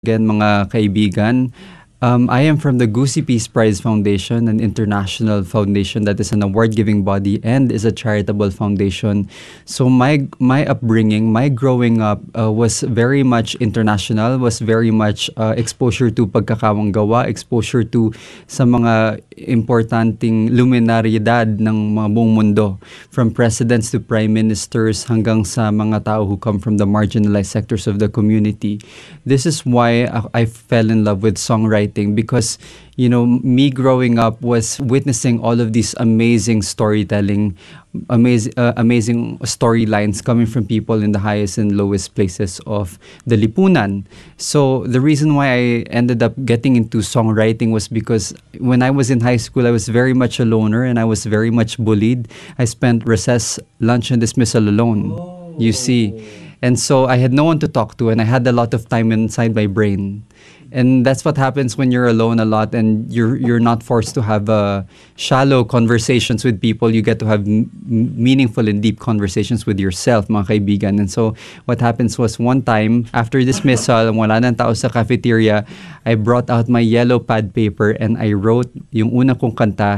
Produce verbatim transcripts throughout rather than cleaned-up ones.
Again, mga kaibigan. Um, I am from the Goosey Peace Prize Foundation, an international foundation that is an award-giving body and is a charitable foundation. So my my upbringing, my growing up uh, was very much international, was very much uh, exposure to pagkakawang gawa, exposure to sa mga importanteng luminaryadad ng mga buong mundo, from presidents to prime ministers hanggang sa mga tao who come from the marginalized sectors of the community. This is why I, I fell in love with songwriting. Because, you know, me growing up was witnessing all of these amazing storytelling, amazing, uh, amazing storylines coming from people in the highest and lowest places of the Lipunan. So the reason why I ended up getting into songwriting was because when I was in high school, I was very much a loner and I was very much bullied. I spent recess, lunch, and dismissal alone, oh. You see. And so I had no one to talk to and I had a lot of time inside my brain. And that's what happens when you're alone a lot and you're you're not forced to have uh, shallow conversations with people. You get to have m- meaningful and deep conversations with yourself, mga kaibigan. And so what happens was one time, after dismissal, wala nang tao sa cafeteria, I brought out my yellow pad paper and I wrote yung una kong kanta.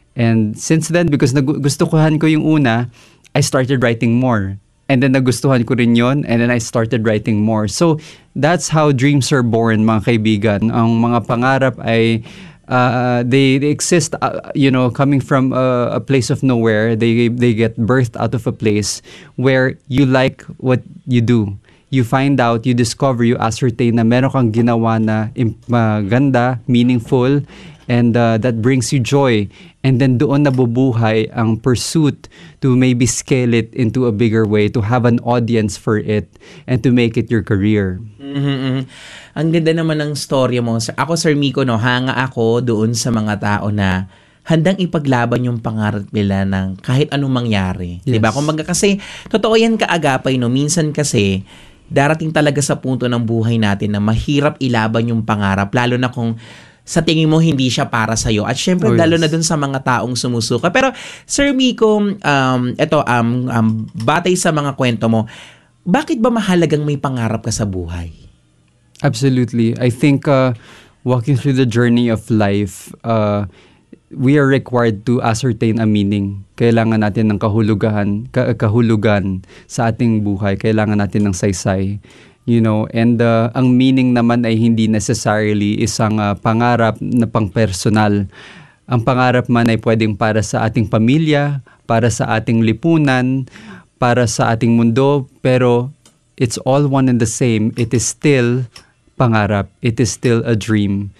And since then, because nagustuhan ko yung una, I started writing more. And then nagustuhan ko rin yun, and then I started writing more. So that's how dreams are born, mga kaibigan. Ang mga pangarap ay uh, they, they exist, uh, you know, coming from a, a place of nowhere. They they get birthed out of a place where you like what you do. You find out, you discover, you ascertain na meron kang ginawa na maganda, meaningful, and uh, that brings you joy. And then doon nabubuhay ang pursuit to maybe scale it into a bigger way, to have an audience for it, and to make it your career. Mm-hmm. Ang ganda naman ng storya mo. Ako, Sir Miko, no, hanga ako doon sa mga tao na handang ipaglaban yung pangarap nila ng kahit anong mangyari. Yes. Diba? Kumbaga kasi, totoo yan kaagapay, no? Minsan kasi, darating talaga sa punto ng buhay natin na mahirap ilaban yung pangarap, lalo na kung sa tingin mo hindi siya para sa'yo. At syempre, oh, yes, lalo na dun sa mga taong sumusuka. Pero, Sir Miko, um, eto, um, um, batay sa mga kwento mo, bakit ba mahalagang may pangarap ka sa buhay? Absolutely. I think uh, walking through the journey of life, uh, we are required to ascertain a meaning. Kailangan natin ng kahulugan, kahulugan sa ating buhay. Kailangan natin ng saysay. You know, and uh, ang meaning naman ay hindi necessarily isang uh, pangarap na pang-personal. Ang pangarap man ay pwedeng para sa ating pamilya, para sa ating lipunan, para sa ating mundo, pero it's all one and the same. It is still pangarap. It is still a dream.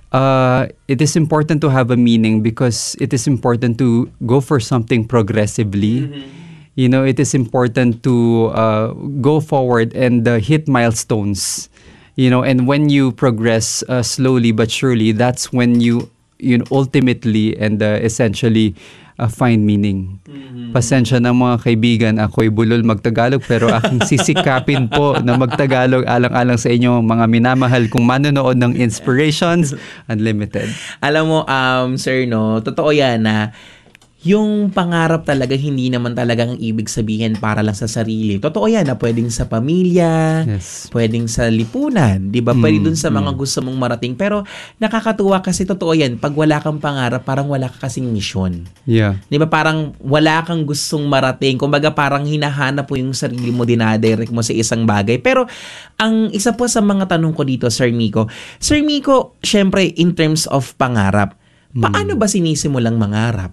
Uh, it is important to have a meaning because it is important to go for something progressively. Mm-hmm. You know, it is important to uh, go forward and uh, hit milestones. You know, and when you progress uh, slowly but surely, that's when you, you know, ultimately and uh, essentially uh, find meaning. Mm-hmm. Pasensya na mga kaibigan, ako'y bulol magtagalog pero aking sisikapin po na magtagalog alang-alang sa inyo mga minamahal kong manonood ng Inspirations Unlimited. Alam mo, um, sir, no, totoo yan na yung pangarap talaga hindi naman talaga ang ibig sabihin para lang sa sarili. Totoo yan na pwedeng sa pamilya, yes, pwedeng sa lipunan, di ba? Pwede mm, dun sa mga mm. gusto mong marating. Pero nakakatuwa kasi totoo yan, pag wala kang pangarap, parang wala ka kasing misyon. Yeah. Di ba? Parang wala kang gustong marating. Kumbaga parang hinahanap mo yung sarili mo, dinadirect mo sa isang bagay. Pero ang isa po sa mga tanong ko dito, Sir Miko, Sir Miko, syempre in terms of pangarap, paano ba sinisimulang mangarap?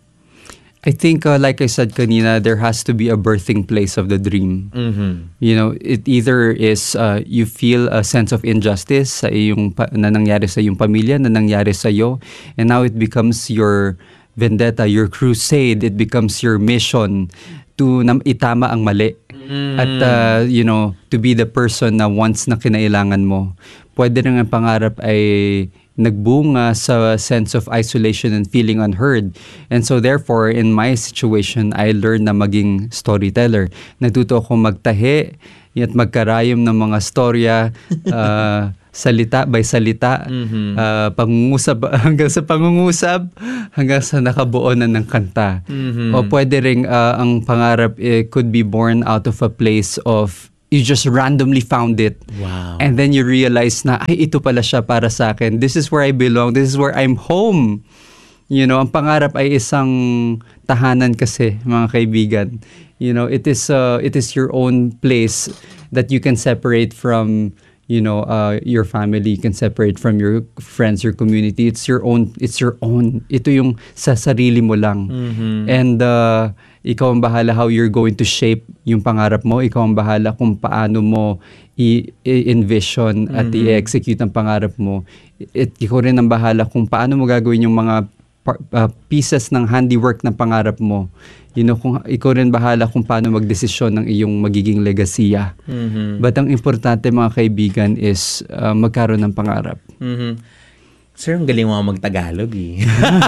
I think, uh, like I said kanina, there has to be a birthing place of the dream. Mm-hmm. You know, it either is uh, you feel a sense of injustice sa iyong pa- na nangyari sa iyong pamilya, na nangyari sa iyo, and now it becomes your vendetta, your crusade. It becomes your mission to nam- itama ang mali. Mm-hmm. At, uh, you know, to be the person na once na kinailangan mo. Pwede rin ang pangarap ay nagbunga sa sense of isolation and feeling unheard. And so therefore, in my situation, I learned na maging storyteller. Natuto akong magtahi at magkarayom ng mga storya, uh, salita by salita, mm-hmm. uh, pangungusap hanggang sa pangungusap, hanggang sa nakabuo na ng kanta. Mm-hmm. O pwede rin uh, ang pangarap eh, could be born out of a place of you just randomly found it. Wow. And then you realize na, ay, ito pala siya para sa akin. This is where I belong. This is where I'm home. You know, ang pangarap ay isang tahanan kasi, mga kaibigan. You know, it is uh, it is your own place that you can separate from, you know, uh, your family. You can separate from your friends, your community. It's your own. It's your own. Ito yung sa sarili mo lang. Mm-hmm. And uh, ikaw ang bahala how you're going to shape yung pangarap mo. Ikaw ang bahala kung paano mo i- i-envision at Mm-hmm. i-execute ang pangarap mo. It, ikaw rin ang bahala kung paano mo gagawin yung mga uh, pieces ng handiwork ng pangarap mo. You know, kung ikaw rin bahala kung paano magdesisyon ng iyong magiging legasiya. Mm-hmm. But ang importante, mga kaibigan, is uh, magkaroon ng pangarap. Mm-hmm. Sir, ang galing mo mag-Tagalog eh.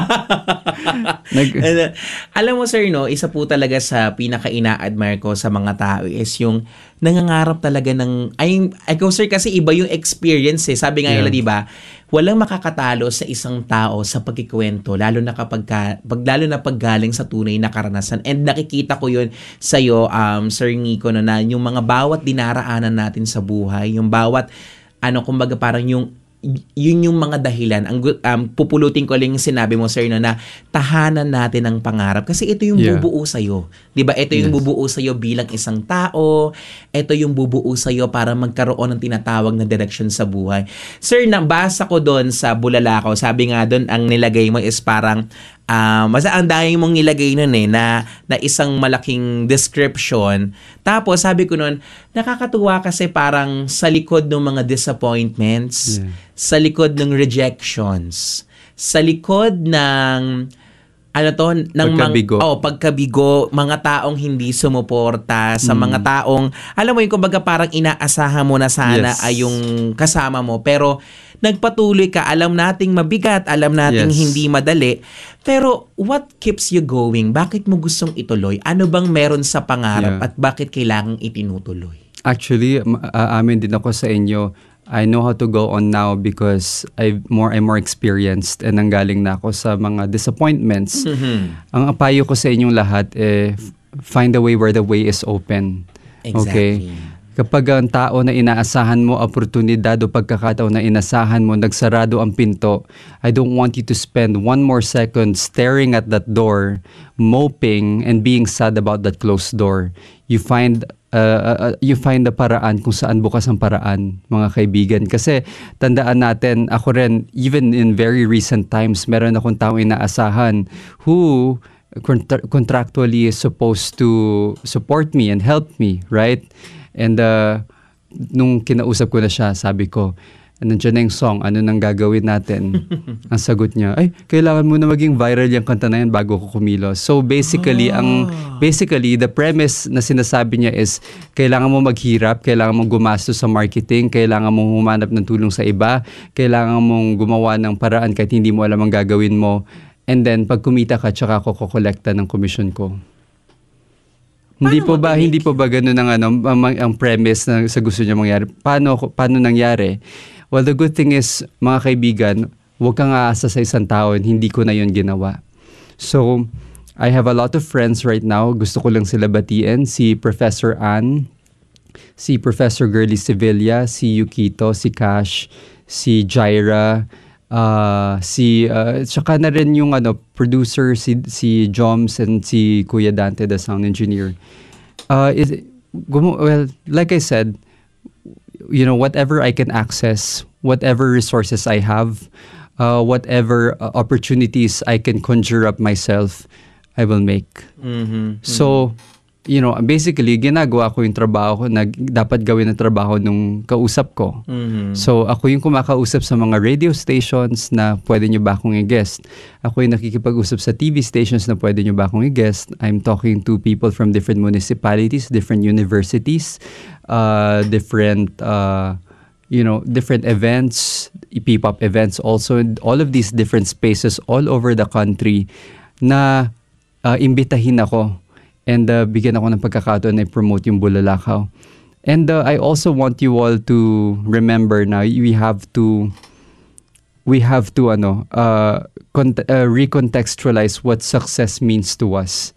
Nag- Alam mo sir, no, isa po talaga sa pinaka-ina-admire ko sa mga tao is yung nangangarap talaga ng, ay, ikaw sir kasi iba yung experience eh. Sabi nga Yeah. nila, di ba, walang makakatalo sa isang tao sa pagkikwento, lalo na kapag, ka, pag, lalo na paggaling sa tunay na karanasan. And nakikita ko yun sa'yo, um, Sir Nico, no, na yung mga bawat dinaraanan natin sa buhay, yung bawat, ano, kumbaga parang yung yun yung mga dahilan. Ang um, pupulutin ko lang yung sinabi mo sir no, na tahanan natin ang pangarap kasi ito yung Yeah. bubuo sa iyo. 'Di ba? Ito yung Yes. bubuo sa iyo bilang isang tao. Ito yung bubuo sa iyo para magkaroon ng tinatawag na direksyon sa buhay. Sir, nabasa ko doon sa Bulalakaw. Sabi nga doon ang nilagay mo is parang Ah, uh, masa ang dahil mong nilagay nun eh na, na isang malaking description. Tapos sabi ko nun, nakakatuwa kasi parang sa likod ng mga disappointments, Yeah. sa likod ng rejections, sa likod ng ano to, ng Pagkabigo. Mang, oh, pagkabigo, mga taong hindi sumuporta, sa Mm. mga taong, alam mo yung kumbaga parang inaasahan mo na sana Yes. ay yung kasama mo. Pero nagpatuloy ka, alam nating mabigat, alam nating Yes. hindi madali. Pero what keeps you going? Bakit mo gustong ituloy? Ano bang meron sa pangarap Yeah. at bakit kailangang itinutuloy? Actually, um, uh, amin din ako sa inyo. I know how to go on now because I more I'm more experienced and nanggaling na ako sa mga disappointments. Mm-hmm. Ang payo ko sa inyong lahat eh f- find a way where the way is open. Okay? Exactly. Kapag ang tao na inaasahan mo, oportunidad o pagkakataon na inasahan mo, nagsarado ang pinto, I don't want you to spend one more second staring at that door, moping and being sad about that closed door. You find uh, uh, you find the paraan kung saan bukas ang paraan, mga kaibigan. Kasi tandaan natin, ako rin, even in very recent times, meron akong taong inaasahan who contra- contractually is supposed to support me and help me, right? And uh, nung kinausap ko na siya, sabi ko, nandiyan na yung song, ano nang gagawin natin? Ang sagot niya, ay, kailangan mo na maging viral yung kanta na yan bago ko kumilos. So basically, Ah. ang basically, the premise na sinasabi niya is, kailangan mo maghirap, kailangan mong gumastos sa marketing, kailangan mong humanap ng tulong sa iba, kailangan mong gumawa ng paraan kahit hindi mo alam ang gagawin mo. And then, pag kumita ka, tsaka ako kukolekta ng commission ko. Hindi po mo ba tinik? hindi po ba ganoon ang ano ang, ang premise na sa gusto niya mangyari? Paano paano nangyari? Well, the good thing is, mga kaibigan, huwag kang aasa sa isang tao, hindi ko na 'yon ginawa. So, I have a lot of friends right now. Gusto ko lang sila batiin, si Professor Ann, si Professor Girly Sevilla, si Yukito, si Cash, si Jaira, uh, si uh, tsaka na rin yung ano producer si si Joms and si Kuya Dante, the sound engineer. Uh, is gumo- well, like I said, you know, whatever I can access, whatever resources I have, uh, whatever uh, opportunities I can conjure up myself, I will make. Mm-hmm. So, you know, basically, ginagawa ko yung trabaho na dapat gawin ng trabaho nung kausap ko. Mm-hmm. So, ako yung kumakausap sa mga radio stations na pwede nyo ba akong i-guest. Ako yung nakikipag-usap sa T V stations na pwede nyo ba akong i-guest. I'm talking to people from different municipalities, different universities, uh, different, uh, you know, different events, P-pop events also, and all of these different spaces all over the country na uh, imbitahin ako. And uh, bigyan ako ng pagkakataon na i-promote yung Bulalakaw. And uh, I also want you all to remember na we have to we have to ano uh, cont- uh recontextualize what success means to us.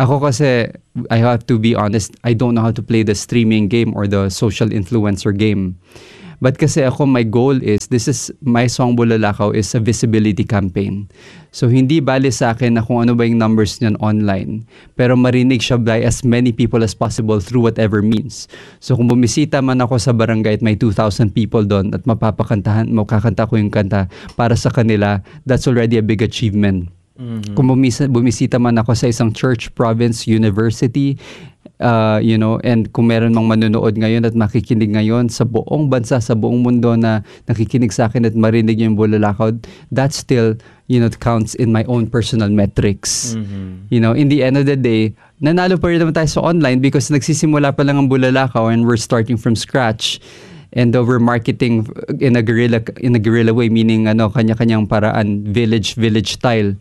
Ako kasi, I have to be honest, I don't know how to play the streaming game or the social influencer game. But kasi ako, my goal is, this is, my song Bulalakaw is a visibility campaign. So, hindi bali sa akin na kung ano ba yung numbers niyan online. Pero marinig siya by as many people as possible through whatever means. So, kung bumisita man ako sa barangay at may two thousand people doon at mapapakantahan, makakanta ko yung kanta para sa kanila, that's already a big achievement. Mm-hmm. Kung bumisa, bumisita man ako sa isang church, province, university, uh, you know, and kung meron mang manonood ngayon at makikinig ngayon sa buong bansa, sa buong mundo na nakikinig sa akin at marinig yung Bulalakaw, that still, you know, counts in my own personal metrics. Mm-hmm. You know, in the end of the day, nanalo pa rin naman tayo sa online because nagsisimula pa lang ang Bulalakaw and we're starting from scratch. And uh, we're marketing in a guerrilla in a guerrilla way, meaning ano, kanya-kanyang paraan, village village style.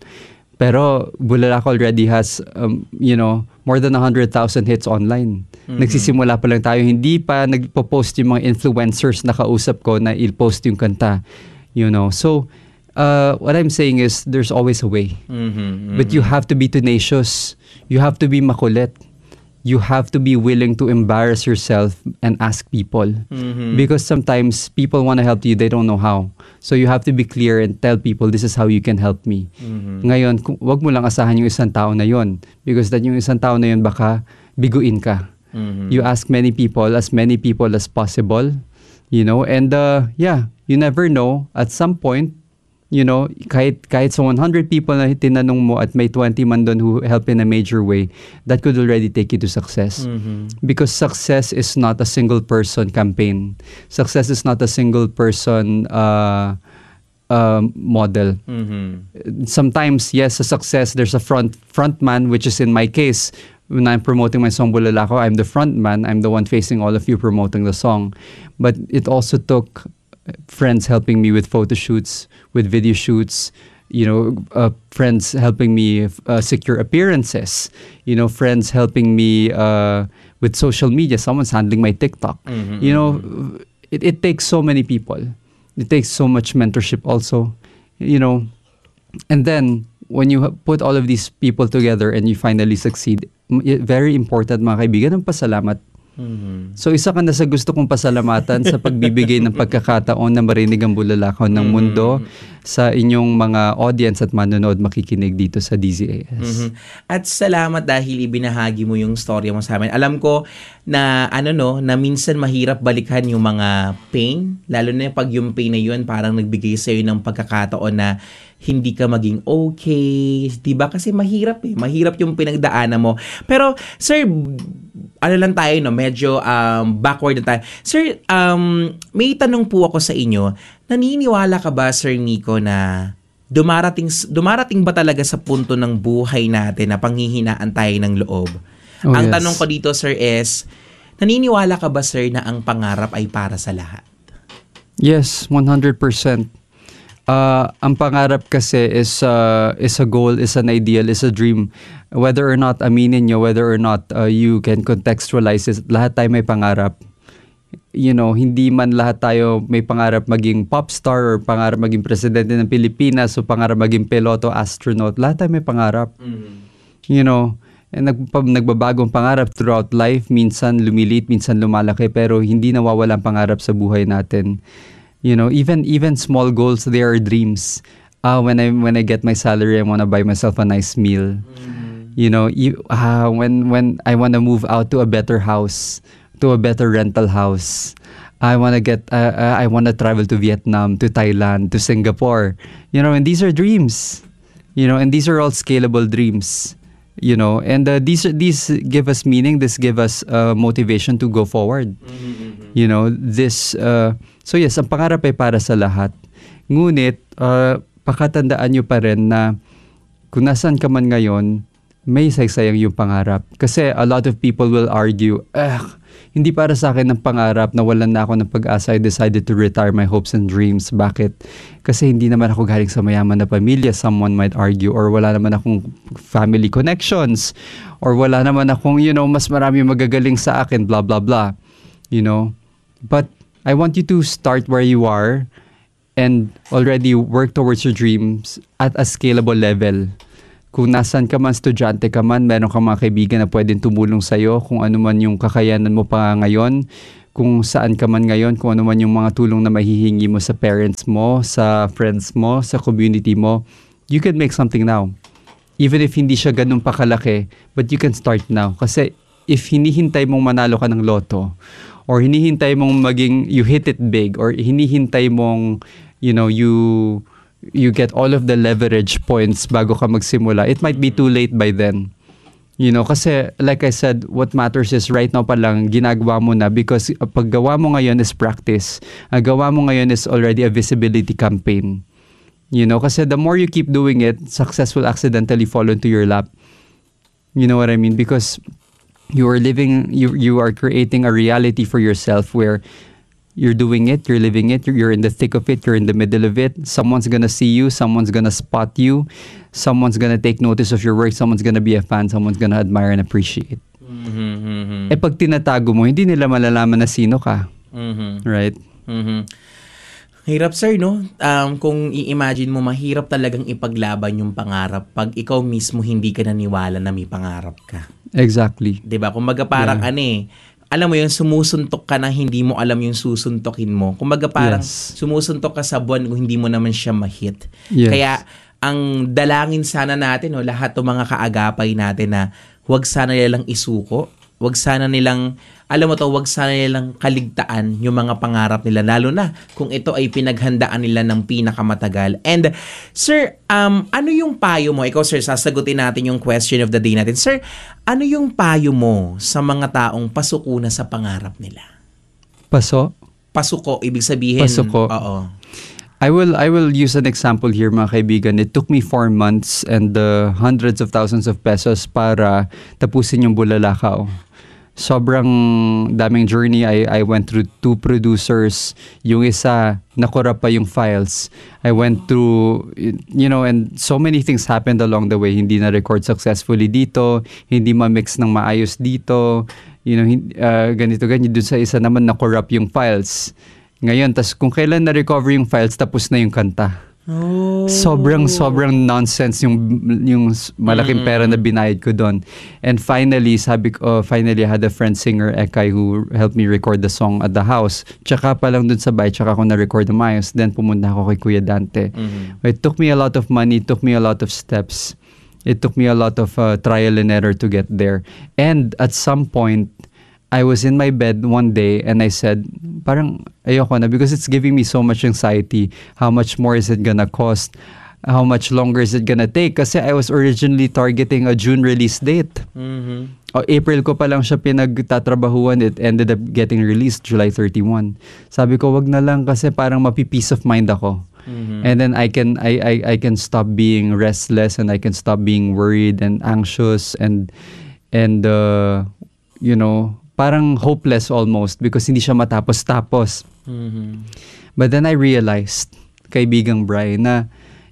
Pero Bulalakaw already has um, you know, more than one hundred thousand hits online. Mm-hmm. Nagsisimula pa lang tayo, hindi pa nagpo-post yung mga influencers na kausap ko na i-post yung kanta, you know. So uh, what I'm saying is there's always a way. Mm-hmm, mm-hmm. But you have to be tenacious. You have to be makulit. You have to be willing to embarrass yourself and ask people. Mm-hmm. Because sometimes people want to help you, they don't know how. So you have to be clear and tell people, this is how you can help me. Mm-hmm. Ngayon, wag mo lang asahan yung isang tao na yon. Because that yung isang tao na yon, baka biguin ka. Mm-hmm. You ask many people, as many people as possible. You know, and uh, yeah, you never know. At some point, you know, kahit, kahit sa one hundred people na tinanong mo at may twenty man doon who help in a major way, that could already take you to success. Mm-hmm. Because success is not a single person campaign. Success is not a single person uh, uh, model. Mm-hmm. Sometimes, yes, a success, there's a front front man, which is in my case, when I'm promoting my song Bulalakaw, I'm the front man. I'm the one facing all of you promoting the song. But it also took friends helping me with photo shoots, with video shoots, you know, uh, friends helping me uh, secure appearances, you know, friends helping me uh, with social media. Someone's handling my TikTok. Mm-hmm. You know, it, it takes so many people. It takes so much mentorship also, you know. And then, when you put all of these people together and you finally succeed, very important, mga kaibigan, ang pasalamat. Mm-hmm. So isa ka na sa gusto kong pasalamatan sa pagbibigay ng pagkakataon na marinig ang Bulalakaw ng mundo mm-hmm. sa inyong mga audience at manonood makikinig dito sa D Z A S. Mm-hmm. At salamat dahil ibinahagi mo yung storya mo sa amin. Alam ko na ano no, na minsan mahirap balikan yung mga pain, lalo na pag yung pain na yun parang nagbigay sa iyo ng pagkakataon na hindi ka maging okay, 'di ba? Kasi mahirap eh. Mahirap yung pinagdaanan mo. Pero sir, ano lang tayo no, medyo um, backward na tayo. Sir, um, may tanong po ako sa inyo. Naniniwala ka ba, Sir Miko, na dumarating dumarating ba talaga sa punto ng buhay natin na panghihinaan tayo ng loob? Oh, ang yes. tanong ko dito, sir, is naniniwala ka ba, sir, na ang pangarap ay para sa lahat? Yes, one hundred percent. Uh, ang pangarap kasi is uh, is a goal, is an ideal, is a dream. Whether or not aminin nyo, whether or not uh, you can contextualize it, lahat tayo may pangarap. You know, hindi man lahat tayo may pangarap maging pop star or pangarap maging presidente ng Pilipinas o pangarap maging piloto, astronaut. Lahat tayo may pangarap. Mm-hmm. You know, and nag, nagbabagong pangarap throughout life. Minsan lumilit, minsan lumalaki, pero hindi nawawala ang pangarap sa buhay natin. You know, even even small goals, they are dreams. Uh, when I when I get my salary, I want to buy myself a nice meal. Mm-hmm. You know, you, uh, when when I want to move out to a better house, to a better rental house. I want to get uh, uh, I want to travel to Vietnam, to Thailand, to Singapore. You know, and these are dreams. You know, and these are all scalable dreams. You know, and uh, these these give us meaning. This give us uh, motivation to go forward. Mm-hmm. You know, this. Uh, so yes, ang pangarap ay para sa lahat. Ngunit, uh, pakatandaan nyo pa rin na kung nasan ka man ngayon, may saysayang yung pangarap. Kasi a lot of people will argue, eh, hindi para sa akin ng pangarap, nawalan na ako ng pag-asa, I decided to retire my hopes and dreams. Bakit? Kasi hindi naman ako galing sa mayaman na pamilya, someone might argue, or wala naman akong family connections, or wala naman akong, you know, mas marami magagaling sa akin, blah, blah, blah. You know? But I want you to start where you are and already work towards your dreams at a scalable level. Kung nasan ka man, estudyante ka man, meron kang mga kaibigan na pwedeng tumulong sa'yo kung ano man yung kakayanan mo pa ngayon, kung saan ka man ngayon, kung ano man yung mga tulong na mahihingi mo sa parents mo, sa friends mo, sa community mo, you can make something now. Even if hindi siya ganun pa kalaki, but you can start now. Kasi if hinihintay mong manalo ka ng loto, or hinihintay mong maging, you hit it big, or hinihintay mong, you know, you... you get all of the leverage points bago ka magsimula, it might be too late by then. You know, kasi like I said, what matters is right now pa lang, ginagawa mo na because pag gawa mo ngayon is practice. Ang gawa mo ngayon is already a visibility campaign. You know, kasi the more you keep doing it, success will accidentally fall into your lap. You know what I mean? Because you are living, you you are creating a reality for yourself where you're doing it, you're living it, you're, you're in the thick of it, you're in the middle of it. Someone's gonna see you, someone's gonna spot you, someone's gonna take notice of your work, someone's gonna be a fan, someone's gonna admire and appreciate. Mm-hmm. Eh pag tinatago mo, hindi nila malalaman na sino ka. Mm-hmm. Right? Mm-hmm. Hirap, sir, no? Um, kung i-imagine mo, mahirap talagang ipaglaban yung pangarap pag ikaw mismo hindi ka naniwala na may pangarap ka. Exactly. Diba? Kumbaga parang Yeah. ano eh, alam mo yun, sumusuntok ka na hindi mo alam yung susuntokin mo. Kumbaga parang Yes. sumusuntok ka sa buwan kung hindi mo naman siya ma-hit. Yes. Kaya ang dalangin sana natin, no, lahat ng mga kaagapay natin na huwag sana nilang isuko, huwag sana nilang, alam mo to, huwag sana nilang kaligtaan yung mga pangarap nila, lalo na kung ito ay pinaghandaan nila ng pinakamatagal. And sir, um, ano yung payo mo? Ikaw sir, sasagutin natin yung question of the day natin. Sir, ano yung payo mo sa mga taong pasuko na sa pangarap nila? Paso? Pasuko, ibig sabihin. Pasuko. Oo. I will I will use an example here, mga kaibigan. It took me four months and uh, hundreds of thousands of pesos para tapusin yung Bulalakaw. Sobrang daming journey. I, I went through two producers. Yung isa, nakura pa yung files. I went through, you know, and so many things happened along the way. Hindi na-record successfully dito. Hindi ma-mix ng maayos dito. You know, uh, ganito, ganyan. Doon sa isa naman, nakorrupt yung files. Ngayon, tas kung kailan na-recover yung files, tapos na yung kanta. Oh. Sobrang, sobrang nonsense yung, yung malaking pera na binayad ko doon. And finally, sabi ko, oh, finally, I had a friend singer, Ekay, who helped me record the song at the house. Tsaka pa lang doon sa bahay, tsaka ako na-record the mayos. Then pumunta ako kay Kuya Dante. Mm-hmm. It took me a lot of money, it took me a lot of steps. It took me a lot of uh, trial and error to get there. And at some point, I was in my bed one day and I said, parang ayoko na because it's giving me so much anxiety. How much more is it gonna cost? How much longer is it gonna take? Kasi I was originally targeting a June release date. Mm-hmm. O April ko pa lang siya pinagtatrabahuan. It ended up getting released July thirty-first. Sabi ko, wag na lang kasi parang mapi-peace of mind ako. Mm-hmm. And then I can I, I I can stop being restless and I can stop being worried and anxious and and uh, you know, parang hopeless almost because hindi siya matapos-tapos. Mm-hmm. But then I realized, kaibigang Brian, na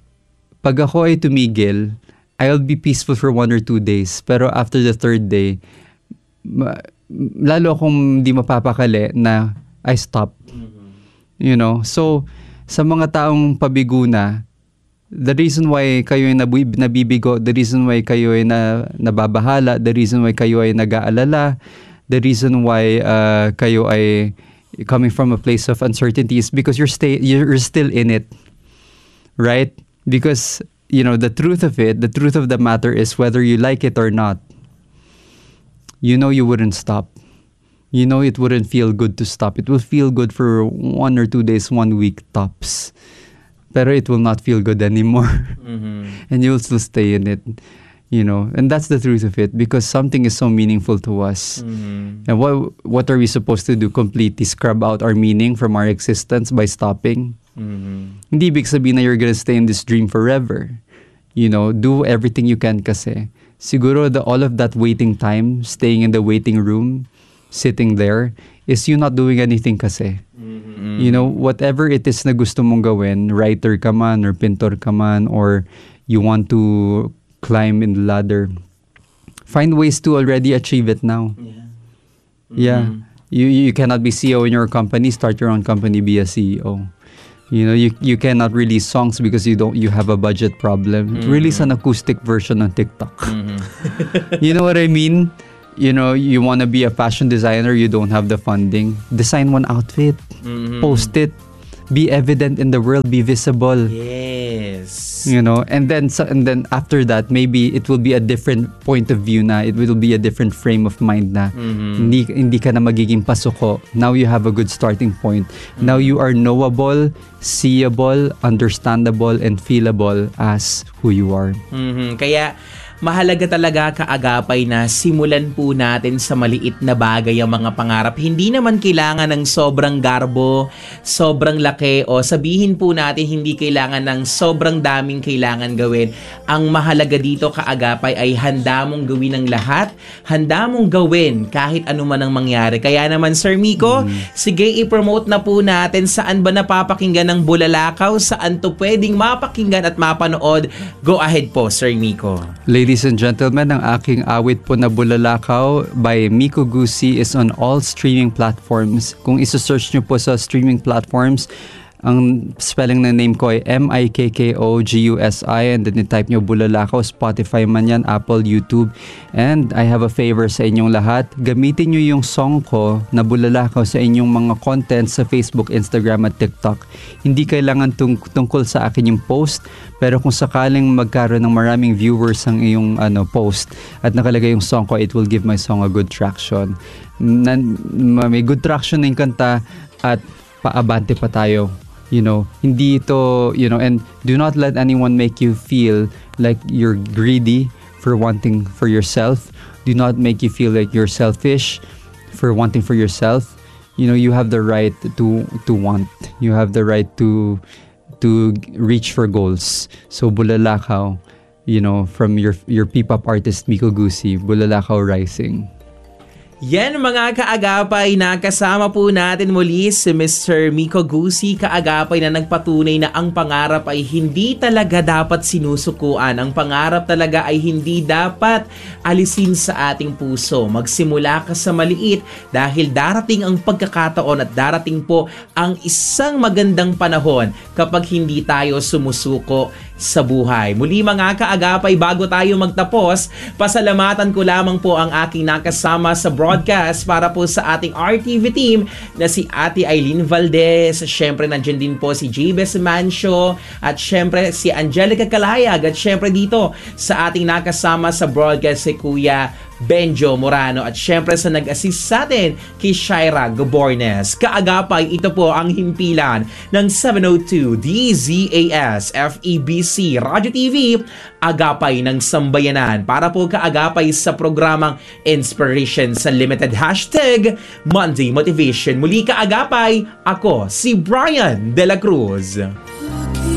pag ako ay tumigil, I'll be peaceful for one or two days. Pero after the third day, ma- lalo akong hindi mapapakali na I stop. Mm-hmm. You know? So, sa mga taong pabigo na, the reason why kayo ay nabib- nabibigo, the reason why kayo ay na, nababahala, the reason why kayo ay nag-aalala, the reason why uh, kayo ay coming from a place of uncertainty is because you're stay you're still in it, right? Because you know the truth of it, the truth of the matter is whether you like it or not, you know you wouldn't stop. You know it wouldn't feel good to stop. It will feel good for one or two days, one week tops, pero it will not feel good anymore, Mm-hmm. and you'll still stay in it. You know, and that's the truth of it because something is so meaningful to us. Mm-hmm. And what what are we supposed to do? Completely scrub out our meaning from our existence by stopping? Mm-hmm. Hindi ibig sabihin na you're gonna stay in this dream forever. You know, do everything you can kasi. Siguro the, all of that waiting time, staying in the waiting room, sitting there, is you not doing anything kasi. Mm-hmm. You know, whatever it is na gusto mong gawin, writer ka man or pintor ka man or you want to climb in the ladder, find ways to already achieve it now. Yeah. Mm-hmm. Yeah. You you cannot be C E O in your company, start your own company, be a C E O. You know, you you cannot release songs because you don't you have a budget problem. Mm-hmm. Release an acoustic version on TikTok. Mm-hmm. You know what I mean? You know, you want to be a fashion designer, you don't have the funding. Design one outfit, Mm-hmm. post it, be evident in the world, be visible. Yes. You know, and then so, and then after that, maybe it will be a different point of view na. It will be a different frame of mind na. Mm-hmm. Hindi hindi ka na magiging pasuko. Now you have a good starting point. Mm-hmm. Now you are knowable, seeable, understandable, and feelable as who you are. Mhm. Kaya mahalaga talaga kaagapay na simulan po natin sa maliit na bagay ang mga pangarap. Hindi naman kailangan ng sobrang garbo, sobrang laki, o sabihin po natin hindi kailangan ng sobrang daming kailangan gawin. Ang mahalaga dito kaagapay ay handa mong gawin ang lahat, handa mong gawin kahit ano man ang mangyari. Kaya naman Sir Miko, mm. sige i-promote na po natin saan ba napapakinggan ng Bulalakaw, saan to pwedeng mapakinggan at mapanood. Go ahead po Sir Miko. Ladies and gentlemen, ang aking awit po na Bulalakaw by Miko Gussie is on all streaming platforms. Kung isa-search nyo po sa streaming platforms, ang spelling ng name ko ay M I K K O G U S I, and then i-type nyo Bulalakaw, Spotify man yan, Apple, YouTube. And I have a favor sa inyong lahat. Gamitin nyo yung song ko na Bulalakaw sa inyong mga content sa Facebook, Instagram at TikTok. Hindi kailangan tung- tungkol sa akin yung post, pero kung sakaling magkaroon ng maraming viewers ang iyong ano, post at nakalagay yung song ko, it will give my song a good traction. Na, may good traction na yung kanta at paabante pa tayo. You know, hindi ito, you know, and do not let anyone make you feel like you're greedy for wanting for yourself. Do not make you feel like you're selfish for wanting for yourself. You know, you have the right to to want. You have the right to to reach for goals. So Bulalakaw, you know, from your your P-pop artist Miko Gussie, Bulalakaw Rising. Yan mga kaagapay, nakasama po natin muli si Mister Miko Gussie, kaagapay na nagpatunay na ang pangarap ay hindi talaga dapat sinusukuan. Ang pangarap talaga ay hindi dapat alisin sa ating puso. Magsimula ka sa maliit dahil darating ang pagkakataon at darating po ang isang magandang panahon kapag hindi tayo sumusuko sa buhay. Muli mga kaagapay, bago tayo magtapos, pasalamatan ko lamang po ang aking nakasama sa broadcast para po sa ating R T V team na si Ate Eileen Valdez. Syempre nandiyan din po si Jabez Mancio at syempre si Angelica Calayag at syempre dito sa ating nakasama sa broadcast si Kuya Benjo Morano at syempre sa nag-assist sa atin kay Shaira Gabornes. Kaagapay, ito po ang himpilan ng seven oh two D Z A S F E B C Radio T V, Agapay ng Sambayanan, para po kaagapay sa programang Inspiration sa Limited Hashtag Monday Motivation. Muli kaagapay, ako si Brian De La Cruz.